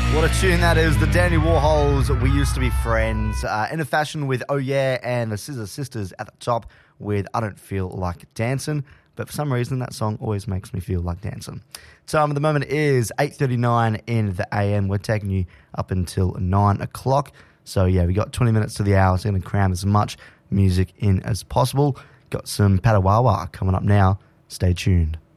What a tune that is. The Dandy Warhols, We Used to Be Friends. In a fashion with Oh Yeah and the Scissor Sisters at the top with I Don't Feel Like Dancing. But for some reason, that song always makes me feel like dancing. Time at the moment is 8:39 in the AM. We're taking you up until 9 o'clock. So, yeah, we got 20 minutes to the hour. So, going to cram as much music in as possible. Got some Padawawa coming up now. Stay tuned.